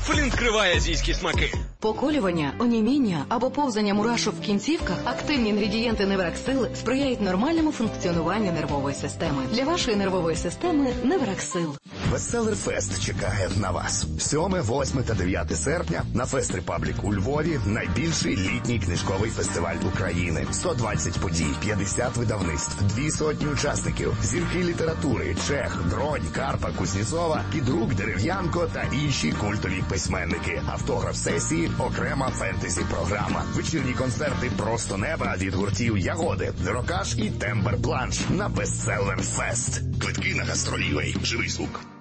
Сплін вкриває азійські смаки. Поколювання, оніміння або повзання мурашок в кінцівках – активні інгредієнти Невраксил сприяють нормальному функціонуванню нервової системи. Для вашої нервової системи Невраксил. Bestseller Fest чекає на вас. 7, 8 та 9 серпня на Фест Репаблік у Львові найбільший літній книжковий фестиваль України. 120 подій, 50 видавництв, 200 учасників, зірки літератури, Чех, Дронь, Карпа, Кузнєцова, Підрук, Дерев'янко та інші культові письменники. Автограф-сесії, окрема фентезі-програма. Вечірні концерти «Просто неба» від гуртів Ягоди, Дерокаш і Тембер Бланш на Bestseller Fest. Квитки на Гастролівей. Живий звук.